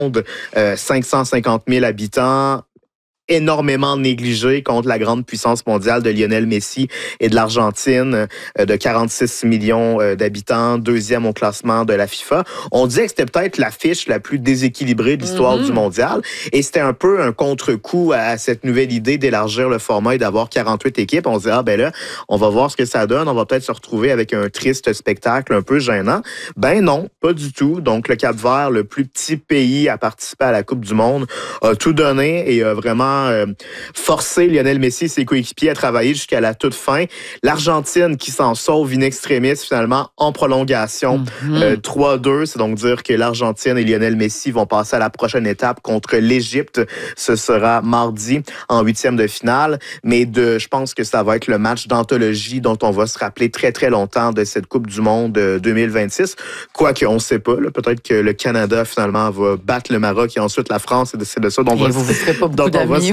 550 000 habitants, énormément négligé contre la grande puissance mondiale de Lionel Messi et de l'Argentine, de 46 millions d'habitants, deuxième au classement de la FIFA. On disait que c'était peut-être l'affiche la plus déséquilibrée de l'histoire du mondial, et c'était un peu un contre-coup à cette nouvelle idée d'élargir le format et d'avoir 48 équipes. On se dit, ben là, on va voir ce que ça donne, on va peut-être se retrouver avec un triste spectacle un peu gênant. Ben non, pas du tout. Donc le Cap-Vert, le plus petit pays à participer à la Coupe du Monde, a tout donné et a vraiment forcer Lionel Messi et ses coéquipiers à travailler jusqu'à la toute fin. L'Argentine qui s'en sauve in extremis finalement en prolongation 3-2. C'est donc dire que l'Argentine et Lionel Messi vont passer à la prochaine étape contre l'Égypte. Ce sera mardi en 8e de finale. Mais je pense que ça va être le match d'anthologie dont on va se rappeler très très longtemps de cette Coupe du Monde 2026. Quoique on ne sait pas. Peut-être que le Canada finalement va battre le Maroc et ensuite la France. Et c'est de ça dont vous ne ferez pas beaucoup d'amis.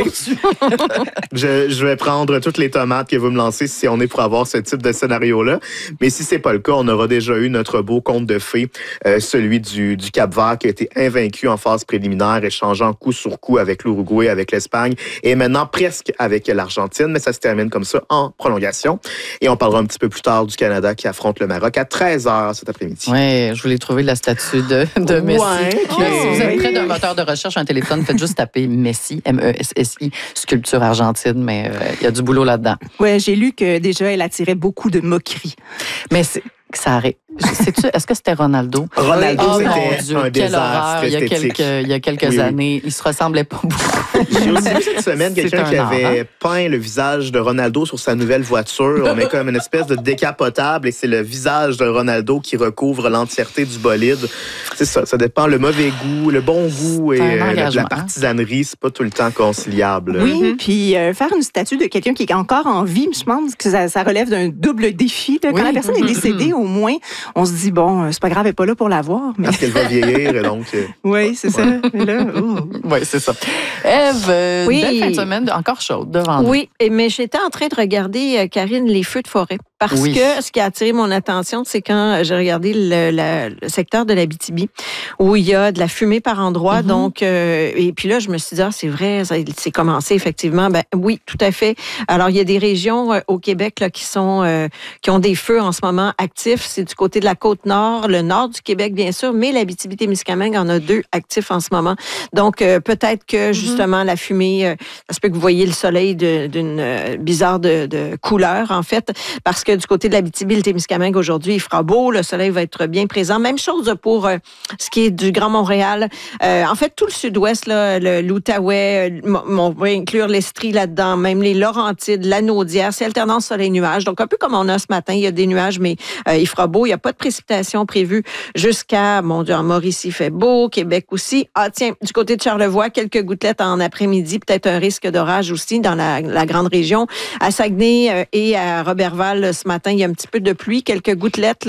Je vais prendre toutes les tomates que vous me lancez si on est pour avoir ce type de scénario-là. Mais si c'est pas le cas, on aura déjà eu notre beau conte de fées, celui du Cap-Vert qui a été invaincu en phase préliminaire, échangeant coup sur coup avec l'Uruguay, avec l'Espagne et maintenant presque avec l'Argentine. Mais ça se termine comme ça en prolongation. Et on parlera un petit peu plus tard du Canada qui affronte le Maroc à 13h cet après-midi. Oui, je voulais trouver la statue de Messi. Ouais, okay. Si vous êtes près d'un moteur de recherche, un téléphone, faites juste taper Messi, M-E-S-S-I, sculpture argentine, mais il y a du boulot là-dedans. Oui, j'ai lu que déjà, elle attirait beaucoup de moqueries. Mais ça arrête. Est-ce que c'était Ronaldo? Ronaldo, c'était un quelle désastre horreur, il y a quelques années. Il se ressemblait pas beaucoup. J'ai aussi vu cette semaine quelqu'un qui avait peint le visage de Ronaldo sur sa nouvelle voiture. On met comme une espèce de décapotable et c'est le visage de Ronaldo qui recouvre l'entièreté du bolide. C'est ça dépend. Le mauvais goût, le bon goût et la partisanerie, c'est pas tout le temps conciliable. Oui, puis faire une statue de quelqu'un qui est encore en vie, je pense que ça relève d'un double défi. Quand la personne est décédée, au moins, on se dit, bon, c'est pas grave, elle n'est pas là pour la voir. Mais... Parce qu'elle va vieillir, et donc... Oui, c'est ça. Mais là, oui, c'est ça. Ève, belle fin de semaine, encore chaude devant nous. Oui, mais j'étais en train de regarder, Karine, les feux de forêt. Parce que ce qui a attiré mon attention, c'est quand j'ai regardé le secteur de l'Abitibi, où il y a de la fumée par endroits. Donc, et puis là, je me suis dit, c'est vrai, c'est commencé effectivement. Ben oui, tout à fait. Alors, il y a des régions au Québec là, qui ont des feux en ce moment actifs. C'est du côté de la Côte-Nord, le nord du Québec, bien sûr, mais l'Abitibi-Témiscamingue en a 2 actifs en ce moment. Donc, peut-être que justement, la fumée, ça se peut que vous voyez le soleil d'une bizarre de couleur, en fait, parce que du côté de l'Abitibi, le Témiscamingue, aujourd'hui, il fera beau, le soleil va être bien présent. Même chose pour ce qui est du Grand Montréal. En fait, tout le sud-ouest, l'Outaouais, on va inclure l'Estrie là-dedans, même les Laurentides, la Naudière, c'est alternance soleil-nuage. Donc, un peu comme on a ce matin, il y a des nuages, mais il fera beau. Il n'y a pas de précipitations prévues jusqu'à, mon Dieu, en Mauricie, il fait beau, Québec aussi. Ah, tiens, du côté de Charlevoix, quelques gouttelettes en après-midi, peut-être un risque d'orage aussi dans la grande région. À Saguenay et à Roberval, ce matin, il y a un petit peu de pluie, quelques gouttelettes,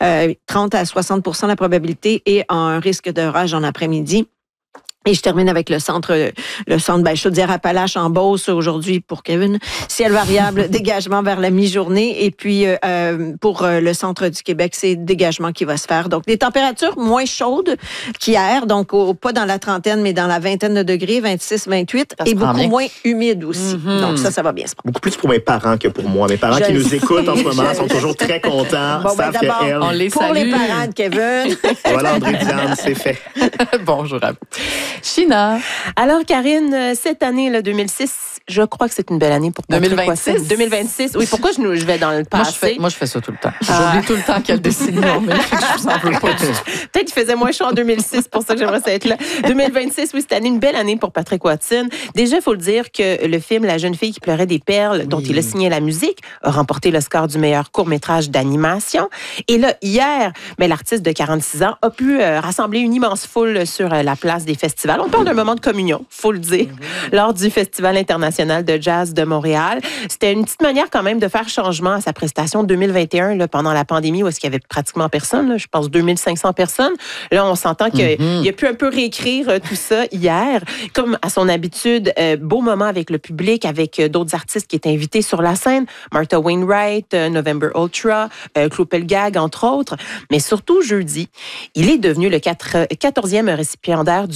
30 à 60% la probabilité et un risque d'orage en après-midi. Et je termine avec le centre Chaudière-Appalaches en Beauce aujourd'hui pour Kevin. Ciel variable, dégagement vers la mi-journée. Et puis, pour le centre du Québec, c'est dégagement qui va se faire. Donc, des températures moins chaudes qu'hier. Donc, pas dans la trentaine, mais dans la vingtaine de degrés, 26, 28. Et beaucoup moins humide aussi. Donc, ça va bien se prendre. Beaucoup plus pour mes parents que pour moi. Mes parents qui nous écoutent en ce moment sont toujours très contents. Bon, ben d'abord, on les salue. Pour les parents de Kevin. Voilà, André Diane, c'est fait. Bonjour à vous. China. Alors, Karine, cette année, là, 2006, je crois que c'est une belle année pour Patrick Watson. 2026. Oui, pourquoi je vais dans le passé? Moi, je fais ça tout le temps. J'oublie tout le temps quelle décision, mais je vous en veux pas. Peut-être qu'il faisait moins chaud en 2006, pour ça que j'aimerais ça être là. 2026, oui, cette année, une belle année pour Patrick Watson. Déjà, il faut le dire que le film La jeune fille qui pleurait des perles, dont il a signé la musique, a remporté le score du meilleur court-métrage d'animation. Et là, hier, l'artiste de 46 ans a pu rassembler une immense foule sur la place des festivals. On parle d'un moment de communion, faut le dire, lors du Festival international de jazz de Montréal. C'était une petite manière quand même de faire changement à sa prestation 2021 là, pendant la pandémie où est-ce qu'il y avait pratiquement personne, là, je pense 2500 personnes. Là, on s'entend qu'il a pu un peu réécrire tout ça hier. Comme à son habitude, beau moment avec le public, avec d'autres artistes qui étaient invités sur la scène, Martha Wainwright, November Ultra, Claude Pelgag, entre autres. Mais surtout, jeudi, il est devenu le 14e récipiendaire du